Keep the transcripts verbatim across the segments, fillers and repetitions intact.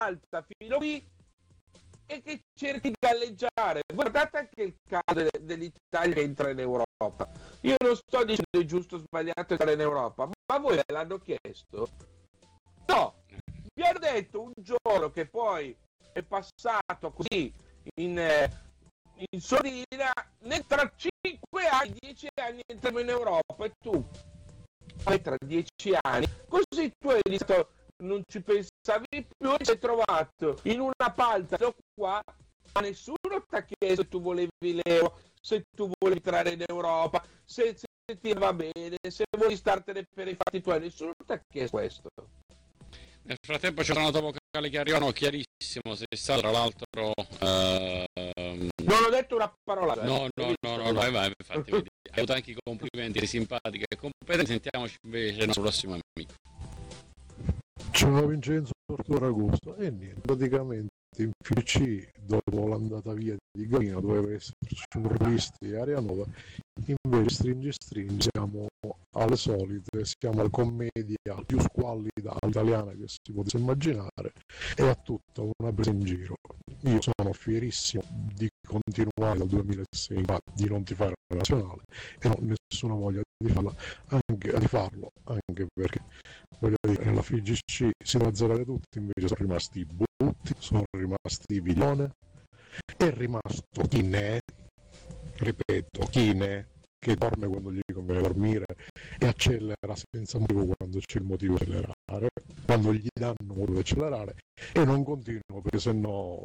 alta fino qui e che cerchi di galleggiare. Guardate anche il caso dell'Italia che entra in Europa. Io non sto dicendo è giusto o sbagliato entrare in Europa, ma voi ve l'hanno chiesto? No, vi hanno detto un giorno che poi è passato così in, in sordina, tra cinque anni, dieci anni entriamo in Europa e tu tra dieci anni, così tu hai detto non ci pensavi più e sei trovato in una palta qua, ma nessuno ti ha chiesto se tu volevi l'euro, se tu volevi entrare in Europa, se, se ti va bene, se vuoi startene per i fatti tuoi, nessuno ti ha chiesto questo. Nel frattempo c'è una nota vocale che arrivano, chiarissimo, sei stato tra l'altro... Uh, non ho detto una parola. No, no, no, no, no, no, infatti, vedi, hai avuto anche i complimenti, eri simpatica e competente, sentiamoci invece il nostro prossimo amico. Ciao Vincenzo Porto Augusto e niente, praticamente in F C dopo l'andata via di Gavino doveva esserci un Risti e Area Nuova, invece stringi stringi siamo alle solite, siamo alla commedia più squallida italiana che si potesse immaginare e a tutta una presa in giro. Io sono fierissimo di continuare dal duemilasei di non tifare la nazionale e non ho nessuna voglia di farla, anche, di farlo, anche perché voglio dire, nella F G C si deve azzerare tutti, invece sono rimasti i Butti, sono rimasti i Villone, è rimasto chi ne è, ripeto, chi ne è, che dorme quando gli conviene dormire e accelera senza motivo quando c'è il motivo di accelerare, quando gli danno motivo di accelerare, e non continuo perché sennò...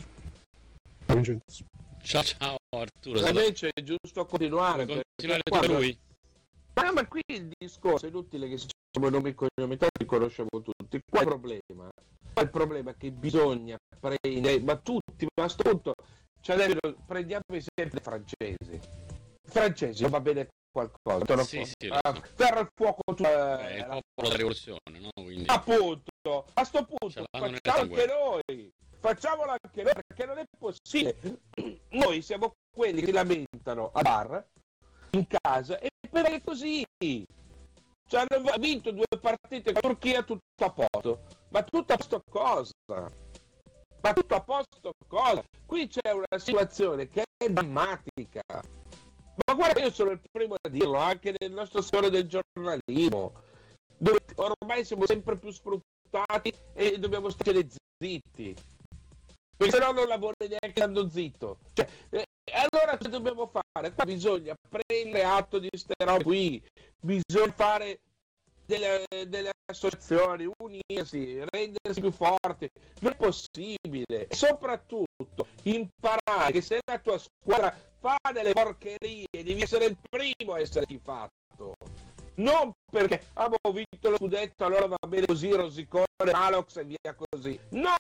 Ciao ciao Arturo. Invece è giusto continuare. Continuare per lui. Ma, ma qui il discorso è inutile che si diciamo nomi e cognomi, tanto li conosciamo tutti. Qua il problema, qua il problema è che bisogna prendere, ma tutti, ma a sto punto, cioè, prendiamo esempio dei francesi. I francesi non va bene qualcosa. Sì, sì, ah, ferro e fuoco. Tu, eh, il popolo della rivoluzione, no? Quindi... Appunto, a sto punto facciamo anche noi. Facciamolo anche noi, perché non è possibile. Noi siamo quelli che si lamentano a bar, in casa, e perché è così. Cioè, hanno vinto due partite con la Turchia, tutto a posto. Ma tutto a posto cosa? Ma tutto a posto cosa? Qui c'è una situazione che è drammatica. Ma guarda, io sono il primo a dirlo, anche nel nostro settore del giornalismo, dove ormai siamo sempre più sfruttati e dobbiamo stare zitti. Perché se no non lavori neanche stando zitto. Cioè, eh, allora cosa dobbiamo fare? Qua bisogna prendere atto di ste robe qui, bisogna fare delle, delle associazioni, unirsi, rendersi più forti. Non è possibile. E soprattutto imparare che se la tua squadra fa delle porcherie devi essere il primo a essere tifato. Non perché abbiamo vinto lo scudetto, allora va bene così, Rosicone, Malox e via così. No!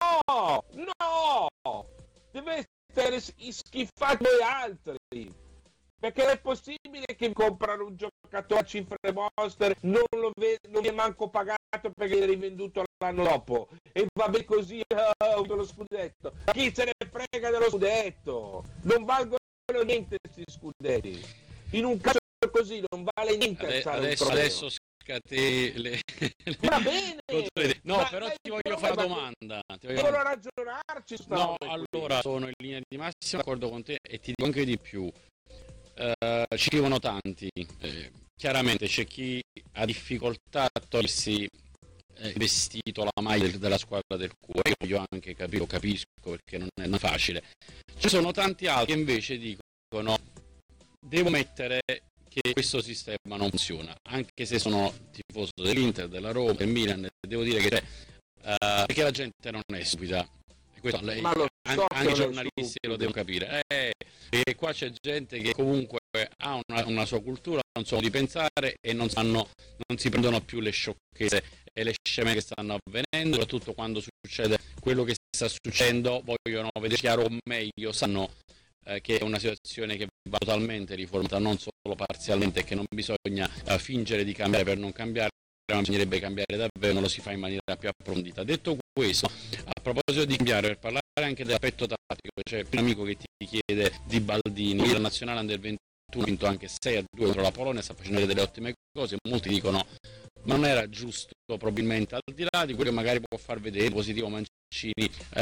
No! Deve essere schifato gli altri. Perché è possibile che comprano un giocatore a cifre monster, non lo ve- non vi è manco pagato perché è rivenduto l'anno dopo. E va bene così, oh, lo scudetto. Chi se ne frega dello scudetto? Non valgono niente questi scudetti. In un caso così non vale niente. Ade- adesso, adesso scatti le... Va bene! No, ma, però ma ti voglio fare una domanda. Ti voglio... Devono ragionarci. No, allora qui. Sono in linea di massima d'accordo con te e ti dico anche di più. Uh, ci scrivono tanti. Eh, chiaramente c'è chi ha difficoltà a togliersi eh, il vestito, la maglia del, della squadra del cuore. Io anche capito, capisco perché non è, non è facile. Ci sono tanti altri che invece dicono: devo mettere che questo sistema non funziona, anche se sono tifoso dell'Inter, della Roma, del Milan, devo dire che uh, perché la gente non è stupida, e questo lei, so anche, anche i giornalisti lo devono capire, eh, e qua c'è gente che comunque ha una, una sua cultura, un suo modo di pensare e non sanno, non si prendono più le sciocchezze e le sceme che stanno avvenendo, soprattutto quando succede quello che sta succedendo, vogliono vedere chiaro o meglio, sanno eh, che è una situazione che va totalmente riformata, non solo parzialmente, e che non bisogna uh, fingere di cambiare per non cambiare, ma bisognerebbe cambiare davvero, non lo si fa in maniera più approfondita. Detto questo, a proposito di cambiare, per parlare anche dell'aspetto tattico, c'è un amico che ti chiede di Baldini, la nazionale under ventuno ha vinto anche sei a due contro la Polonia, sta facendo delle ottime cose, molti dicono ma non era giusto probabilmente, al di là di quello che magari può far vedere positivo Mancini